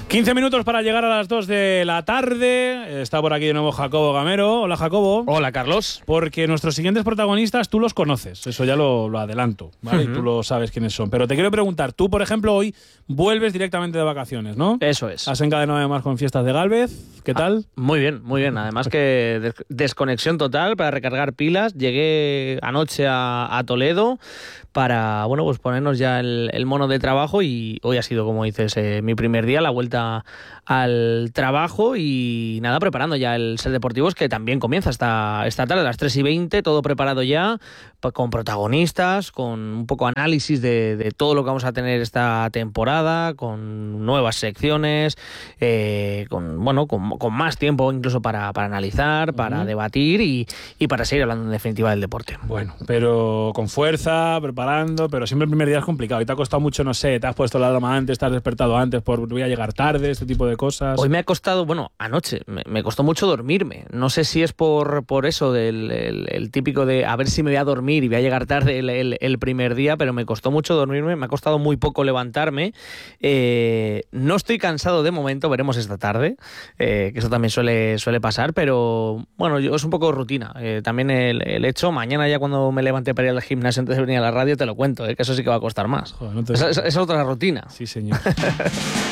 15 minutos para llegar a las 2 de la tarde. Está por aquí de nuevo Jacobo Gamero. Hola, Jacobo. Hola, Carlos. Porque nuestros siguientes protagonistas tú los conoces, eso ya lo adelanto, ¿vale? Y tú lo sabes quiénes son. Pero te quiero preguntar, tú, por ejemplo, hoy vuelves directamente de vacaciones, ¿no? Eso es. Has encadenado además con Fiestas de Gálvez. ¿Qué tal? Muy bien, muy bien. Además que desconexión total para recargar pilas. Llegué anoche a Toledo para, bueno, pues ponernos ya el mono de trabajo, y hoy ha sido, como dices, mi primer día, la vuelta al trabajo, y nada, preparando ya el Ser Deportivos, que también comienza esta tarde a las 3:20, todo preparado ya, con protagonistas, con un poco análisis de todo lo que vamos a tener esta temporada, con nuevas secciones, con más tiempo incluso para analizar, para debatir y para seguir hablando en definitiva del deporte. Bueno, pero con fuerza, preparando, pero siempre el primer día es complicado. Y te ha costado mucho, no sé, te has puesto la alarma antes, te has despertado antes por voy a llegar tarde, este tipo de cosas. Hoy me ha costado, anoche me costó mucho dormirme. No sé si es por eso del típico de a ver si me voy a dormir y voy a llegar tarde el primer día, pero me costó mucho dormirme, me ha costado muy poco levantarme. No estoy cansado de momento, veremos esta tarde, que eso también suele pasar, pero bueno, es un poco rutina. También el hecho, mañana ya cuando me levante para ir al gimnasio antes de venir a la radio te lo cuento, que eso sí que va a costar más. Joder, es otra rutina. Sí, señor.